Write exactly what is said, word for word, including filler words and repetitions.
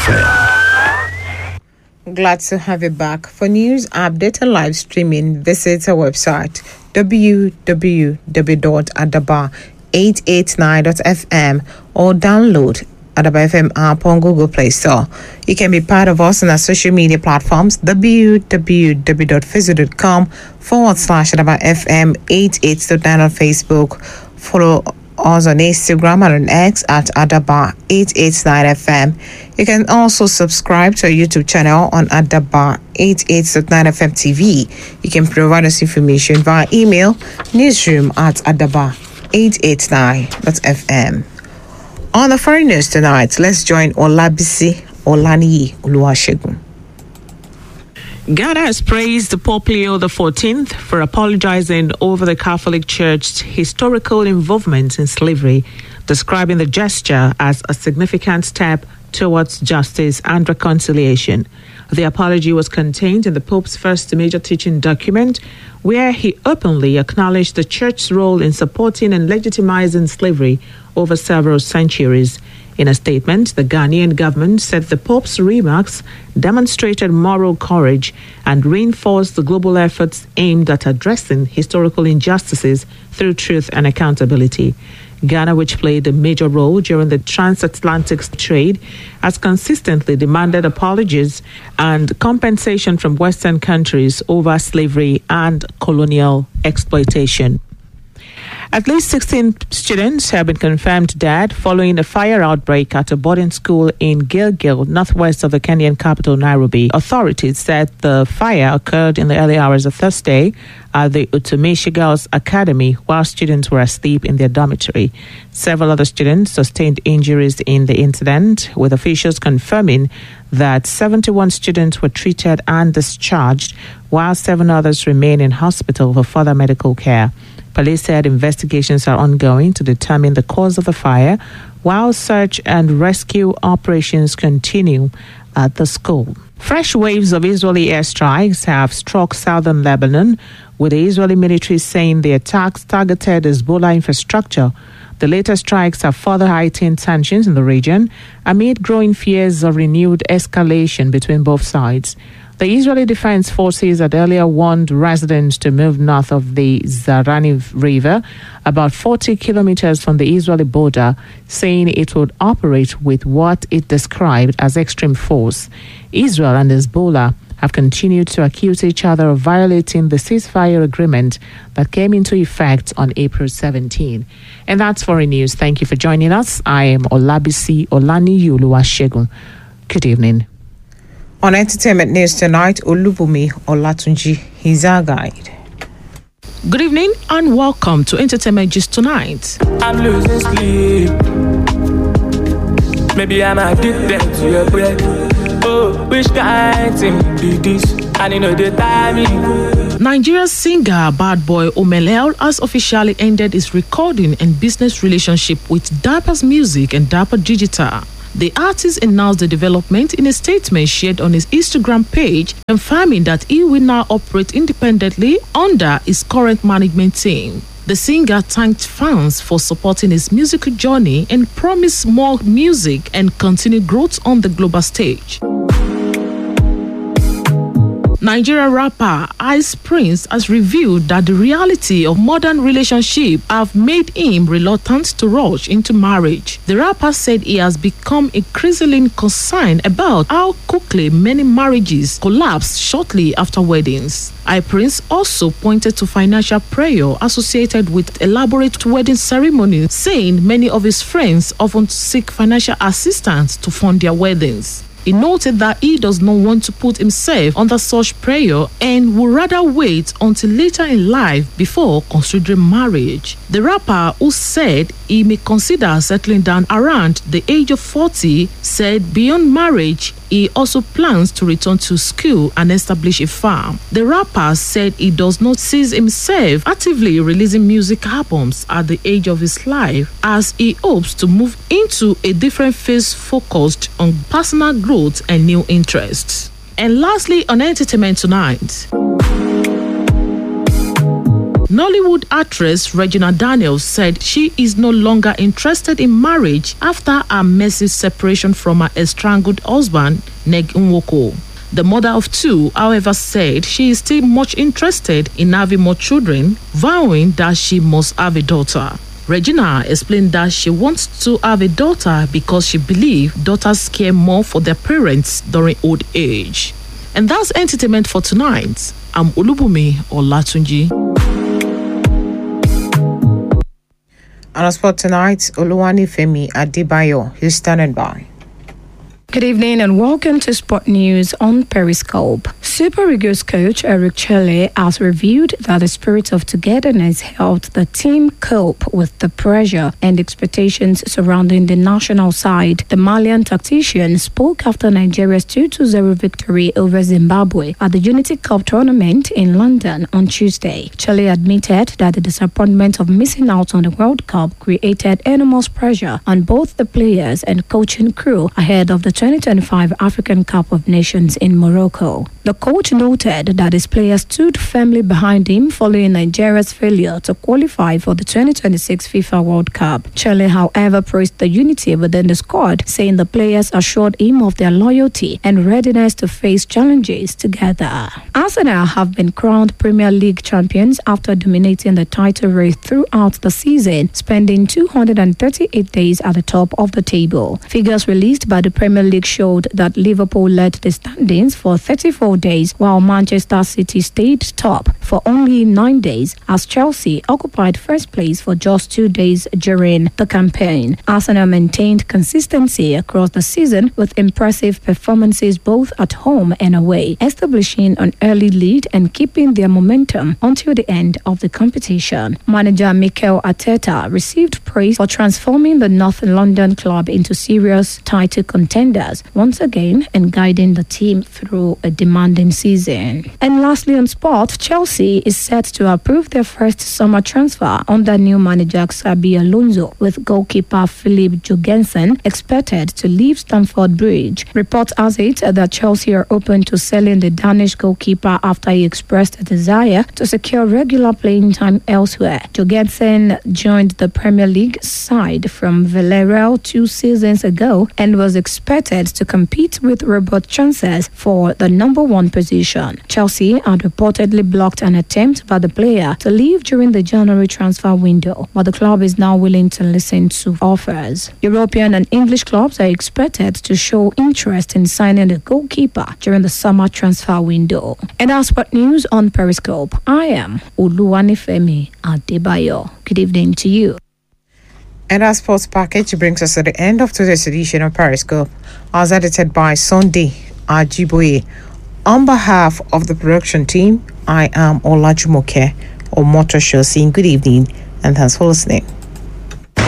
Glad to have you back. For news, update, and live streaming, visit our website w w w dot adaba eight eight nine dot f m or download Adaba F M app on Google Play Store. You can be part of us on our social media platforms w w w dot facebook dot com forward slash Adaba F M eighty-eight dot nine on Facebook. Follow us on Instagram and on X at Adaba eight eight nine F M. You can also subscribe to our YouTube channel on Adaba eighty-eight dot nine F M T V. You can provide us information via email newsroom at Adaba eight eight nine dot F M. On the foreign news tonight, let's join Olabisi Olaniyi Oluwasegun. Ghana has praised Pope Leo the fourteenth for apologizing over the Catholic Church's historical involvement in slavery, describing the gesture as a significant step towards justice and reconciliation. The apology was contained in the Pope's first major teaching document, where he openly acknowledged the Church's role in supporting and legitimizing slavery over several centuries. In a statement, the Ghanaian government said the Pope's remarks demonstrated moral courage and reinforced the global efforts aimed at addressing historical injustices through truth and accountability. Ghana, which played a major role during the transatlantic trade, has consistently demanded apologies and compensation from Western countries over slavery and colonial exploitation. At least sixteen students have been confirmed dead following a fire outbreak at a boarding school in Gilgil, northwest of the Kenyan capital, Nairobi. Authorities said the fire occurred in the early hours of Thursday at the Utumishi Girls Academy while students were asleep in their dormitory. Several other students sustained injuries in the incident, with officials confirming that seventy-one students were treated and discharged, while seven others remain in hospital for further medical care. Police said investigations are ongoing to determine the cause of the fire, while search and rescue operations continue at the school. Fresh waves of Israeli airstrikes have struck southern Lebanon, with the Israeli military saying the attacks targeted Hezbollah infrastructure. The latest strikes have further heightened tensions in the region amid growing fears of renewed escalation between both sides. The Israeli Defense Forces had earlier warned residents to move north of the Zarani River, about forty kilometers from the Israeli border, saying it would operate with what it described as extreme force. Israel and Hezbollah have continued to accuse each other of violating the ceasefire agreement that came into effect on April seventeenth. And that's foreign news. Thank you for joining us. I am Olabisi Olaniyi Oluwasegun. Good evening. On entertainment news tonight, Olubumi Olatunji is our guide. Good evening and welcome to Entertainment Gist Tonight. I'm losing sleep. Maybe I'm addicted to your breath. Oh, which kind of thing be this? And you know the timing. Nigeria's singer Bad Boy Omelel has officially ended his recording and business relationship with Dappers Music and Dapper Digital. The artist announced the development in a statement shared on his Instagram page, confirming that he will now operate independently under his current management team. The singer thanked fans for supporting his musical journey and promised more music and continued growth on the global stage. Nigerian rapper Ice Prince has revealed that the reality of modern relationships have made him reluctant to rush into marriage. The rapper said he has become increasingly concerned about how quickly many marriages collapse shortly after weddings. Ice Prince also pointed to financial pressure associated with elaborate wedding ceremonies, saying many of his friends often seek financial assistance to fund their weddings. He noted that he does not want to put himself under such pressure and would rather wait until later in life before considering marriage. The rapper, who said he may consider settling down around the age of forty, said beyond marriage, he also plans to return to school and establish a farm. The rapper said he does not see himself actively releasing music albums at the age of his life, as he hopes to move into a different phase focused on personal growth and new interests. And lastly, on entertainment tonight. Nollywood actress Regina Daniels said she is no longer interested in marriage after a messy separation from her estranged husband, Neg Nwoko. The mother of two, however, said she is still much interested in having more children, vowing that she must have a daughter. Regina explained that she wants to have a daughter because she believes daughters care more for their parents during old age. And that's entertainment for tonight. I'm Olubumi Olatunji. On our spot tonight, Oluwanifemi Adebayo, who's standing by. Good evening and welcome to Sport News on Periscope. Super Eagles coach Eric Chelle has revealed that the spirit of togetherness helped the team cope with the pressure and expectations surrounding the national side. The Malian tactician spoke after Nigeria's two to zero victory over Zimbabwe at the Unity Cup tournament in London on Tuesday. Chelle admitted that the disappointment of missing out on the World Cup created enormous pressure on both the players and coaching crew ahead of the twenty twenty-five African Cup of Nations in Morocco. The coach noted that his players stood firmly behind him following Nigeria's failure to qualify for the twenty twenty-six FIFA World Cup. Chelle, however, praised the unity within the squad, saying the players assured him of their loyalty and readiness to face challenges together. Arsenal have been crowned Premier League champions after dominating the title race throughout the season, spending two hundred thirty-eight days at the top of the table. Figures released by the Premier League showed that Liverpool led the standings for thirty-four days, while Manchester City stayed top for only nine days, as Chelsea occupied first place for just two days during the campaign. Arsenal maintained consistency across the season with impressive performances both at home and away, establishing an early lead and keeping their momentum until the end of the competition. Manager Mikel Arteta received praise for transforming the North London club into serious title contenders once again and guiding the team through a demanding season. And lastly on sport, Chelsea is set to approve their first summer transfer under new manager Xabi Alonso, with goalkeeper Philip Jorgensen expected to leave Stamford Bridge. Reports has it that Chelsea are open to selling the Danish goalkeeper after he expressed a desire to secure regular playing time elsewhere. Jorgensen joined the Premier League side from Villarreal two seasons ago and was expected to compete with Robert Chances for the number one position. Chelsea had reportedly blocked an attempt by the player to leave during the January transfer window, but the club is now willing to listen to offers. European and English clubs are expected to show interest in signing the goalkeeper during the summer transfer window. And that's what news on Periscope. I am Oluwanifemi Adebayo. Good evening to you. And our sports package brings us to the end of today's edition of Periscope, as edited by Sunday Ajiboye. On behalf of the production team, I am Olajumoke Omotosho saying good evening and thanks for listening.